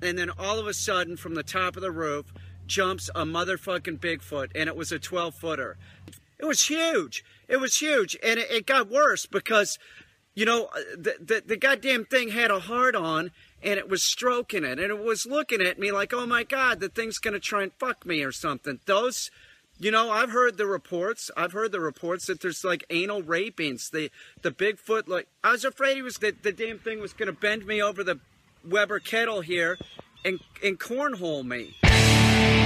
and then all of a sudden, from the top of the roof, jumps a motherfucking Bigfoot, and it was a 12-footer. It was huge. It was huge, and it got worse because, you know, the goddamn thing had a heart on, and it was stroking it, and it was looking at me like, oh my God, the thing's gonna try and fuck me or something. Those, you know, I've heard the reports that there's like anal rapings. The Bigfoot, like, I was afraid the damn thing was gonna bend me over the Weber kettle here and cornhole me.